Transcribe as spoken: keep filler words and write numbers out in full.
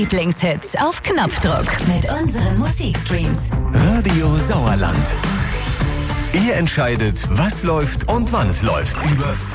Lieblingshits auf Knopfdruck mit unseren Musikstreams. Radio Sauerland. Ihr entscheidet, was läuft und wann es läuft. Über